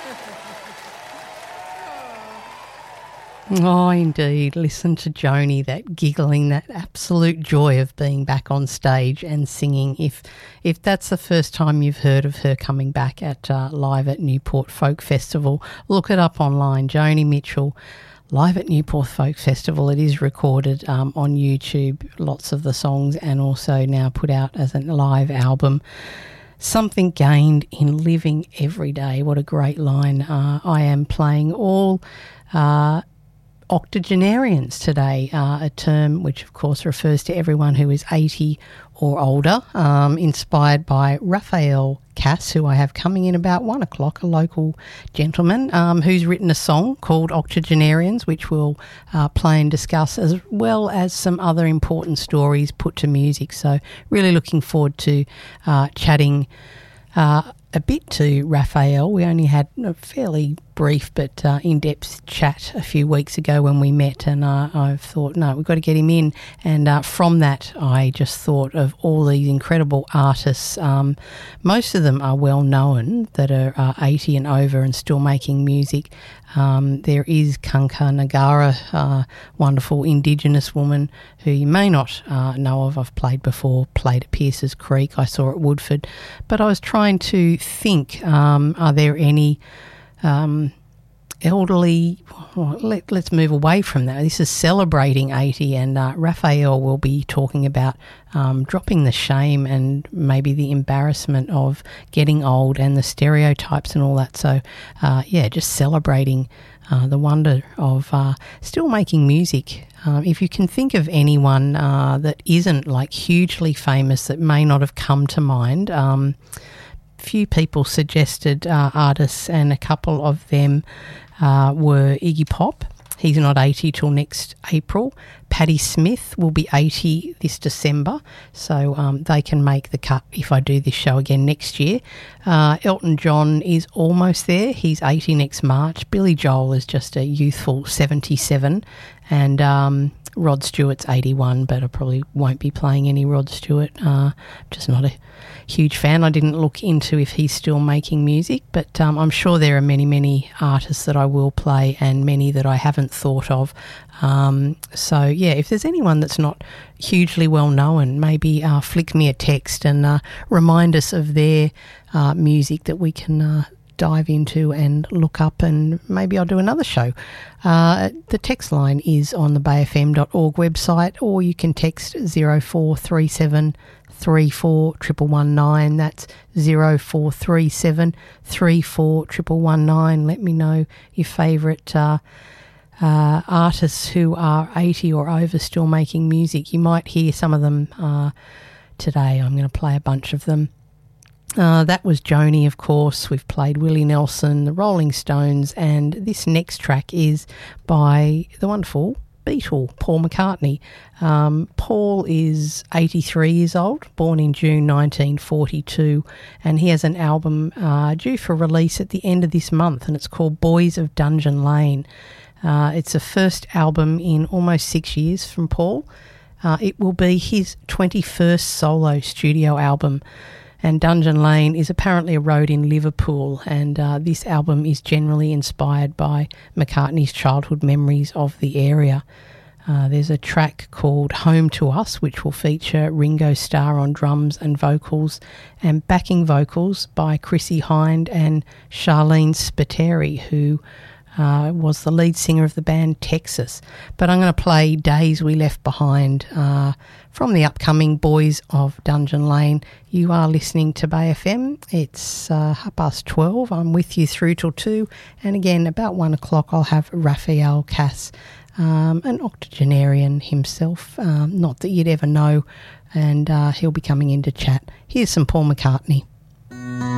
Oh, indeed. Listen to Joni, that giggling, that absolute joy of being back on stage and singing. If that's the first time you've heard of her coming back at live at Newport Folk Festival, look it up online. Joni Mitchell, live at Newport Folk Festival. It is recorded on YouTube, lots of the songs, and also now put out as a live album. Something gained in living every day. What a great line. I am playing all octogenarians today, a term which of course refers to everyone who is 80 or older, inspired by Raphael Cass, who I have coming in about 1 o'clock, a local gentleman who's written a song called Octogenarians, which we'll play and discuss, as well as some other important stories put to music. So really looking forward to chatting a bit to Raphael. We only had a fairly brief but in-depth chat a few weeks ago when we met, and I thought, no, we've got to get him in. And from that, I just thought of all these incredible artists. Most of them are well known that are 80 and over and still making music. There is Kanka Nagara, wonderful Indigenous woman who you may not know of. I've played before, played at Pierce's Creek, I saw at Woodford. But I was trying to think, are there any elderly, let's move away from that. This is celebrating 80, and Raphael will be talking about dropping the shame and maybe the embarrassment of getting old and the stereotypes and all that. So, just celebrating the wonder of still making music. If you can think of anyone that isn't like hugely famous that may not have come to mind, few people suggested artists, and a couple of them were Iggy Pop. He's not 80 till next April. Patti Smith will be 80 this December, so they can make the cut if I do this show again next year. Elton John is almost there. He's 80 next March. Billy Joel is just a youthful 77, and Rod Stewart's 81, but I probably won't be playing any Rod Stewart. Just not a huge fan. I didn't look into if he's still making music, but I'm sure there are many, many artists that I will play and many that I haven't thought of. If there's anyone that's not hugely well known, maybe flick me a text and remind us of their music that we can dive into and look up, and maybe I'll do another show. The text line is on the bayfm.org website, or you can text 0437 34 119. That's 0437 34 119. Let me know your favourite artists who are 80 or over still making music. You might hear some of them today. I'm going to play a bunch of them. That was Joni, of course. We've played Willie Nelson, the Rolling Stones, and this next track is by the wonderful Beatle, Paul McCartney. Paul is 83 years old, born in June 1942, and he has an album due for release at the end of this month, and it's called Boys of Dungeon Lane. It's the first album in almost 6 years from Paul. It will be his 21st solo studio album. And Dungeon Lane is apparently a road in Liverpool, and this album is generally inspired by McCartney's childhood memories of the area. There's a track called Home to Us, which will feature Ringo Starr on drums and vocals, and backing vocals by Chrissie Hynde and Charlene Spiteri, who was the lead singer of the band Texas. But I'm going to play Days We Left Behind from the upcoming Boys of Dungeon Lane. You are listening to Bay FM. It's 12:30. I'm with you through till 2. And again, about 1 o'clock, I'll have Raphael Cass, an octogenarian himself, not that you'd ever know, and he'll be coming in to chat. Here's some Paul McCartney.